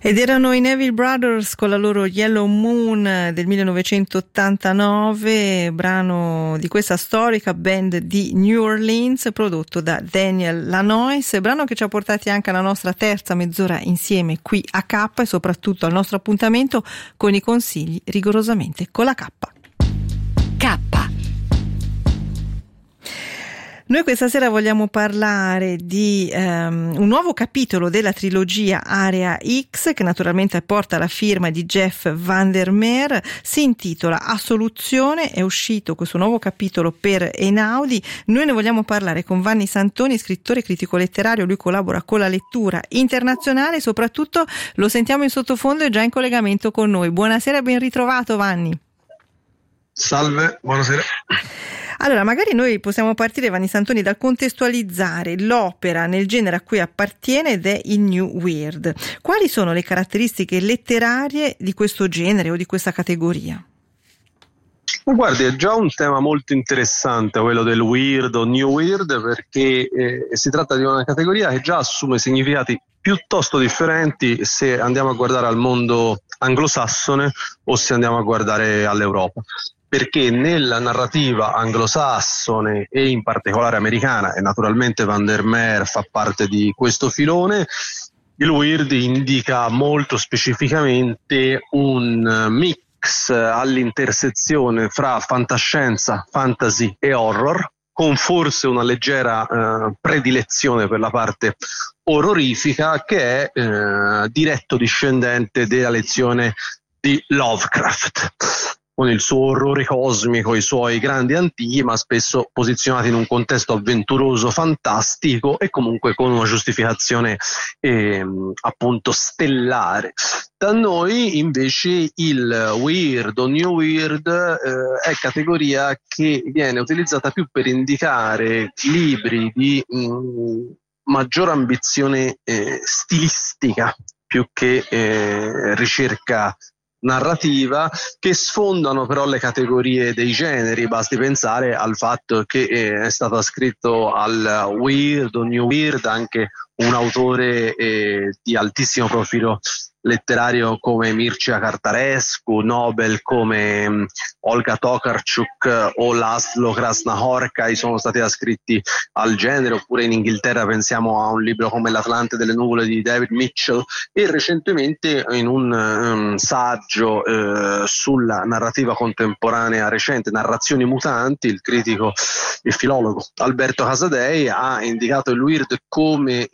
Ed erano i Neville Brothers con la loro Yellow Moon del 1989, brano di questa storica band di New Orleans prodotto da Daniel Lanois, brano che ci ha portati anche alla nostra terza mezz'ora insieme qui a K e soprattutto al nostro appuntamento con i consigli rigorosamente con la K. K. Noi questa sera vogliamo parlare di un nuovo capitolo della trilogia Area X che naturalmente porta la firma di Jeff Vandermeer, si intitola Assoluzione, è uscito questo nuovo capitolo per Einaudi. Noi ne vogliamo parlare con Vanni Santoni, scrittore e critico letterario, lui collabora con la lettura internazionale, soprattutto lo sentiamo in sottofondo e già in collegamento con noi. Buonasera e ben ritrovato Vanni. Salve, buonasera. Allora, magari noi possiamo partire, Vanni Santoni, dal contestualizzare l'opera nel genere a cui appartiene ed è il New Weird. Quali sono le caratteristiche letterarie di questo genere o di questa categoria? Guardi, è già un tema molto interessante quello del weird o new weird, perché si tratta di una categoria che già assume significati piuttosto differenti se andiamo a guardare al mondo anglosassone o se andiamo a guardare all'Europa. Perché nella narrativa anglosassone e in particolare americana, e naturalmente Vandermeer fa parte di questo filone, il weird indica molto specificamente un mix all'intersezione fra fantascienza, fantasy e horror, con forse una leggera predilezione per la parte orrorifica, che è diretto discendente della lezione di Lovecraft, con il suo orrore cosmico, i suoi grandi antichi, ma spesso posizionati in un contesto avventuroso, fantastico e comunque con una giustificazione appunto stellare. Da noi invece il weird o new weird è categoria che viene utilizzata più per indicare libri di maggior ambizione stilistica più che ricerca narrativa, che sfondano però le categorie dei generi. Basti pensare al fatto che è stato ascritto al weird o new weird anche un autore di altissimo profilo letterario come Mircea Cartarescu, Nobel come Olga Tokarczuk o Laszlo Krasznahorkai sono stati ascritti al genere, oppure in Inghilterra pensiamo a un libro come L'Atlante delle nuvole di David Mitchell, e recentemente in un saggio sulla narrativa contemporanea recente, Narrazioni mutanti, il critico e filologo Alberto Casadei ha indicato il weird come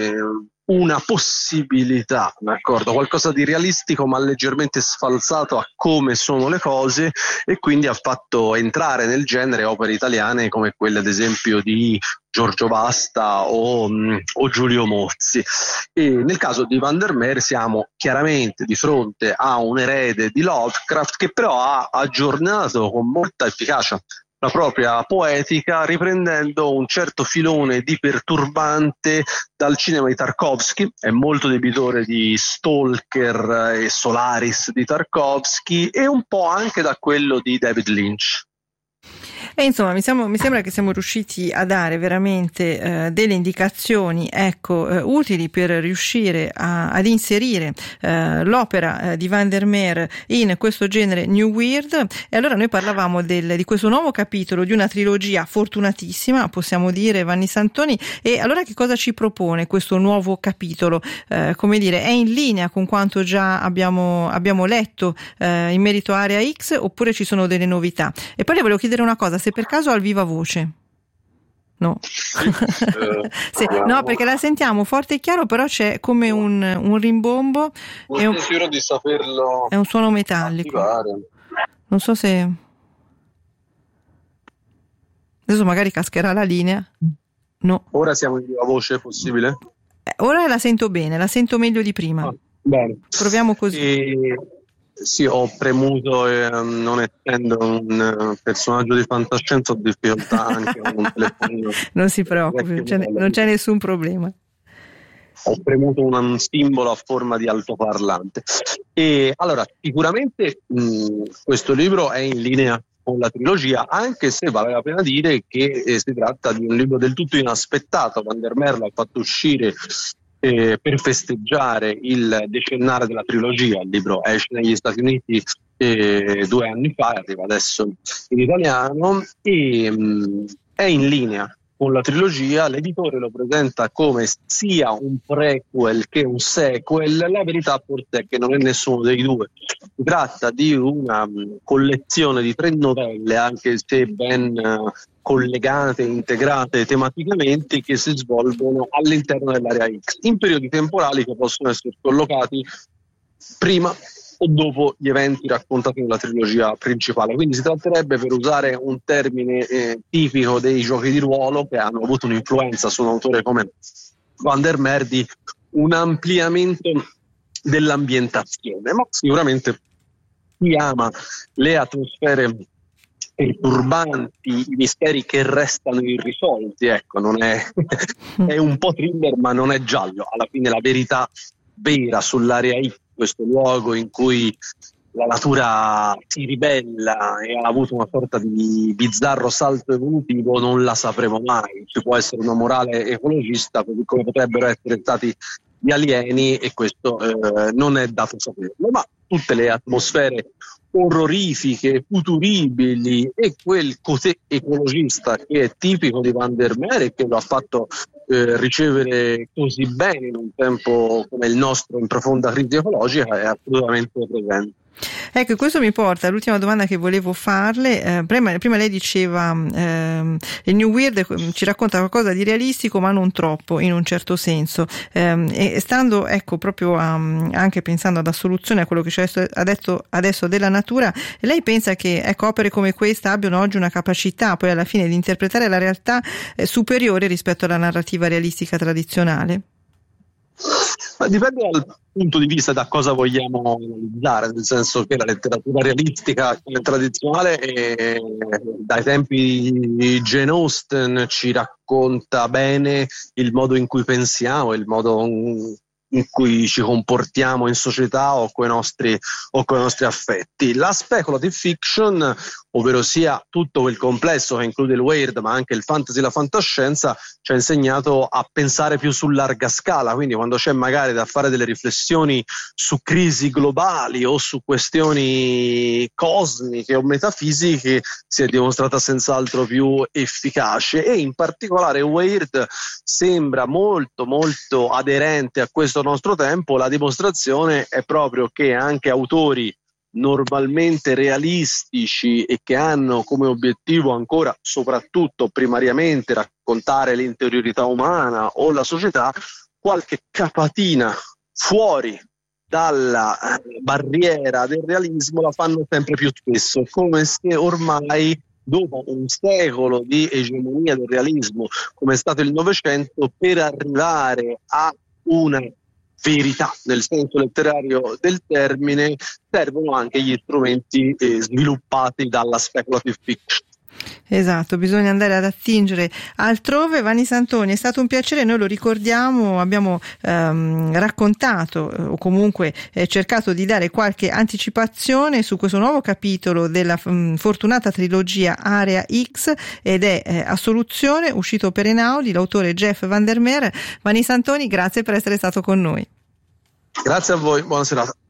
una possibilità, d'accordo? Qualcosa di realistico ma leggermente sfalsato a come sono le cose, e quindi ha fatto entrare nel genere opere italiane come quelle ad esempio di Giorgio Basta o Giulio Mozzi. E nel caso di Vandermeer siamo chiaramente di fronte a un erede di Lovecraft che però ha aggiornato con molta efficacia la propria poetica, riprendendo un certo filone di perturbante dal cinema di Tarkovsky, è molto debitore di Stalker e Solaris di Tarkovsky, e un po' anche da quello di David Lynch. E insomma mi sembra che siamo riusciti a dare veramente delle indicazioni utili per riuscire ad inserire l'opera di Vandermeer in questo genere New Weird. E allora noi parlavamo di questo nuovo capitolo di una trilogia fortunatissima, possiamo dire, Vanni Santoni. E allora che cosa ci propone questo nuovo capitolo? Come dire, è in linea con quanto già abbiamo letto in merito a Area X, oppure ci sono delle novità? E poi le volevo chiedere una cosa, se per caso al viva voce. No. Sì, no, perché la sentiamo forte e chiaro, però c'è come un rimbombo. Spero di saperlo. È un suono metallico. Attivare. Non so se adesso magari cascherà la linea. No. Ora siamo in viva voce, è possibile? Ora la sento bene, la sento meglio di prima. Bene. Proviamo così. Sì, ho premuto, non essendo un personaggio di fantascienza, ho difficoltà anche con un telefonino. Non si preoccupi, non c'è nessun problema. Ho premuto un simbolo a forma di altoparlante. E allora, sicuramente questo libro è in linea con la trilogia, anche se vale la pena dire che si tratta di un libro del tutto inaspettato. Vandermeer l'ha fatto uscire per festeggiare il decennale della trilogia. Il libro esce negli Stati Uniti 2 anni fa, arriva adesso in italiano e è in linea con la trilogia. L'editore lo presenta come sia un prequel che un sequel. La verità forse è che non è nessuno dei due. Si tratta di una collezione di 3 novelle, anche se ben collegate, integrate tematicamente, che si svolgono all'interno dell'area X, in periodi temporali che possono essere collocati prima o dopo gli eventi raccontati nella trilogia principale. Quindi si tratterebbe, per usare un termine tipico dei giochi di ruolo che hanno avuto un'influenza su un autore come Van der Meer, di un ampliamento dell'ambientazione. Ma sicuramente chi ama le atmosfere perturbanti, i misteri che restano irrisolti, ecco, non è è un po' thriller ma non è giallo. Alla fine la verità vera sull'area X, questo luogo in cui la natura si ribella e ha avuto una sorta di bizzarro salto evolutivo, non la sapremo mai. Ci può essere una morale ecologista, così come potrebbero essere stati gli alieni, e questo non è dato saperlo. Ma tutte le atmosfere orrorifiche, futuribili e quel così ecologista che è tipico di Van der Meer e che lo ha fatto ricevere così bene in un tempo come il nostro in profonda crisi ecologica, è assolutamente presente. Ecco, questo mi porta all'ultima domanda che volevo farle. Prima lei diceva il New Weird ci racconta qualcosa di realistico ma non troppo, in un certo senso, e stando, ecco, proprio anche pensando ad assoluzione a quello che ci ha detto adesso della natura, lei pensa che, ecco, opere come questa abbiano oggi una capacità poi alla fine di interpretare la realtà superiore rispetto alla narrativa realistica tradizionale? Ma dipende dal punto di vista, da cosa vogliamo analizzare, nel senso che la letteratura realistica tradizionale dai tempi di Jane Austen ci racconta bene il modo in cui pensiamo, il modo in cui ci comportiamo in società o coi nostri affetti. La speculative fiction, ovvero sia tutto quel complesso che include il weird ma anche il fantasy e la fantascienza, ci ha insegnato a pensare più su larga scala. Quindi quando c'è magari da fare delle riflessioni su crisi globali o su questioni cosmiche o metafisiche, si è dimostrata senz'altro più efficace, e in particolare weird sembra molto molto aderente a questo nostro tempo. La dimostrazione è proprio che anche autori normalmente realistici e che hanno come obiettivo ancora soprattutto primariamente raccontare l'interiorità umana o la società, qualche capatina fuori dalla barriera del realismo la fanno sempre più spesso, come se ormai dopo un secolo di egemonia del realismo come è stato il Novecento, per arrivare a una verità nel senso letterario del termine servono anche gli strumenti sviluppati dalla speculative fiction. Esatto, bisogna andare ad attingere altrove. Vanni Santoni, è stato un piacere, noi lo ricordiamo, abbiamo raccontato o comunque cercato di dare qualche anticipazione su questo nuovo capitolo della fortunata trilogia Area X, ed è Assoluzione, uscito per Einaudi, l'autore Jeff Van der Meer. Vanni Santoni, grazie per essere stato con noi. Grazie a voi, buona serata.